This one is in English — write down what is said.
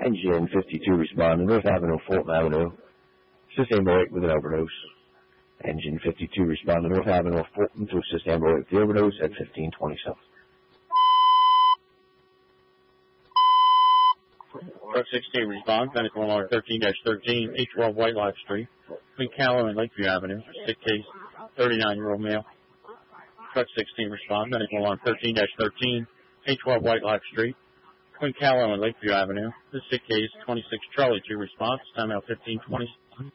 Engine 52 responding, North Avenue, Fulton Avenue. Assist ambulance with an overdose. Engine 52 responding, North Avenue, Fulton to assist ambulance with the overdose at 1527. Truck 16 respond, medical alarm 13-13, 812 White Life Street, between Callow and Lakeview Avenue. Sick case, 39-year-old male. Truck 16 respond, medical alarm 13-13, 812 White Life Street, between Callow and Lakeview Avenue. This sick case, 26 Charlie 2 response, timeout 1520.